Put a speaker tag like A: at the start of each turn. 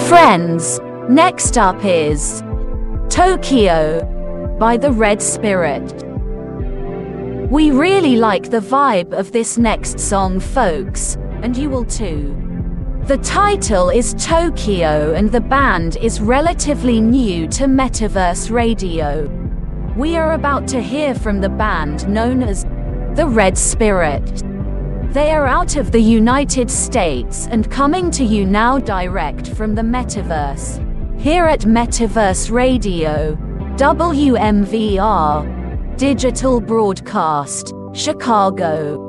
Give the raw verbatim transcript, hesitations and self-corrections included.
A: Friends, next up is Tokyo by the Red Spirit. We really like the vibe of this next song, folks, and you will too. The title is Tokyo and the band is relatively new to Metaverse Radio. We are about to hear from the band known as the Red Spirit. They are out of the United States and coming to you now direct from the Metaverse, here at Metaverse Radio, W M V R, Digital Broadcast, Chicago.